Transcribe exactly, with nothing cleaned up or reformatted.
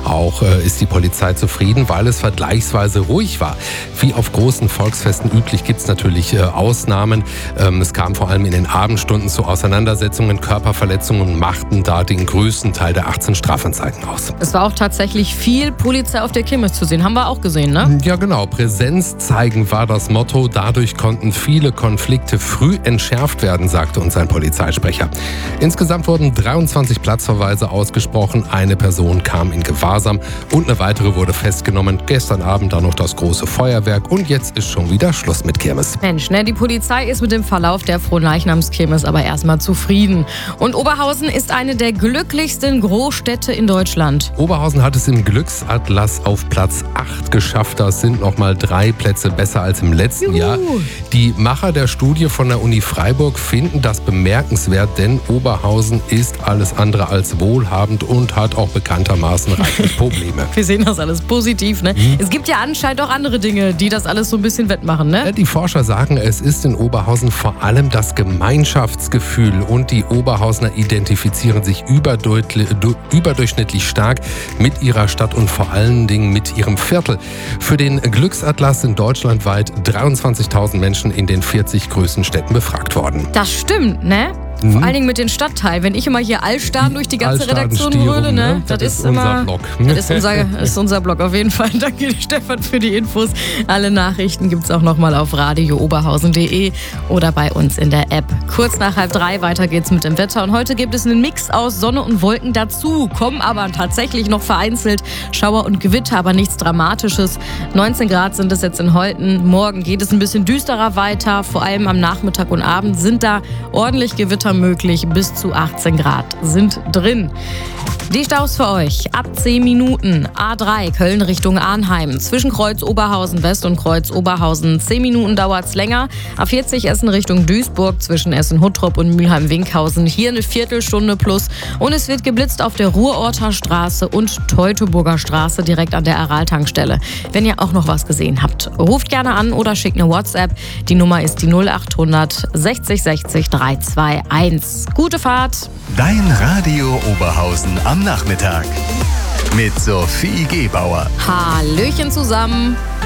Auch äh, ist die Polizei zufrieden, weil es vergleichsweise ruhig war. Wie auf großen Volksfesten üblich gibt es natürlich äh, Ausnahmen. Ähm, es kam vor allem in den Abendstunden zu Auseinandersetzungen, Körperverletzungen machten da den größten Teil der achtzehn Strafanzeigen aus. Es war auch tatsächlich viel Polizei auf der Kirmes zu sehen. Haben wir auch gesehen, ne? Ja genau, Präsenz zeigen war das Motto. Dadurch konnten viele Konflikte früh entschärft werden, sagte uns ein Polizeisprecher. Insgesamt wurden dreiundzwanzig Platzverweise ausgesprochen. Eine Person kam in Gewahrsam und eine weitere wurde festgenommen. Gestern Abend dann noch das große Feuerwerk und jetzt ist schon wieder Schluss mit Kirmes. Mensch, ne, die Polizei ist mit dem Verlauf der Fronleichnamskirmes aber erstmal zufrieden. Und Oberhausen ist eine der glücklichsten Großstädte in Deutschland. Oberhausen hat es im Glücksatlas auf Platz acht geschafft. Das sind nochmal drei Plätze besser als im letzten Juhu. Jahr. Die Macher der Studie von der Uni Freiburg finden das bemerkenswert, denn Oberhausen ist alles andere als wohlhabend und hat auch bekanntermaßen reichlich Probleme. Wir sehen das alles positiv, ne? Mhm. Es gibt ja anscheinend auch andere Dinge, die das alles so ein bisschen wettmachen, ne? Die Forscher sagen, es ist in Oberhausen vor allem das Gemeinschaftsgefühl und die Oberhausener identifizieren sich überdurchschnittlich stark mit ihrer Stadt und vor allen Dingen mit ihrem Viertel. Für den Glücksatlas sind deutschlandweit dreiundzwanzigtausend Menschen in den vierzig größten Städten befragt worden. Das stimmt, ne? Mhm. Vor allen Dingen mit den Stadtteilen. Wenn ich immer hier Allstaden durch die ganze Redaktion rühle, ne? Das, das ist ist unser immer, Blog. Das ist unser, das ist unser Blog auf jeden Fall. Danke Stefan für die Infos. Alle Nachrichten gibt's auch nochmal auf radio oberhausen punkt de oder bei uns in der App. Kurz nach halb drei, weiter geht's mit dem Wetter. Und heute gibt es einen Mix aus Sonne und Wolken dazu. Kommen aber tatsächlich noch vereinzelt Schauer und Gewitter, aber nichts Dramatisches. neunzehn Grad sind es jetzt in Holten. Morgen geht es ein bisschen düsterer weiter. Vor allem am Nachmittag und Abend sind da ordentlich Gewitter möglich. Bis zu achtzehn Grad sind drin. Die Staus für euch ab zehn Minuten. A drei Köln Richtung Arnheim. Zwischen Kreuz Oberhausen West und Kreuz Oberhausen zehn Minuten dauert's länger. A vierzig Essen Richtung Duisburg zwischen Essen-Huttrop und Mülheim-Winkhausen. Hier eine Viertelstunde plus. Und es wird geblitzt auf der Ruhrorter Straße und Teutoburger Straße direkt an der Aral-Tankstelle. Wenn ihr auch noch was gesehen habt, ruft gerne an oder schickt eine WhatsApp. Die Nummer ist die null achthundert sechzig sechzig dreihunderteinundzwanzig. Gute Fahrt! Dein Radio Oberhausen am Nachmittag mit Sophie Gebauer. Hallöchen zusammen.